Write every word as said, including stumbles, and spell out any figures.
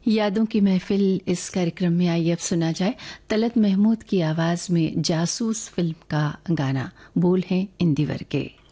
यादों की महफिल इस कार्यक्रम में आइए अब सुना जाए तलत महमूद की आवाज में जासूस फिल्म का गाना। बोल हैं इंदिवर के।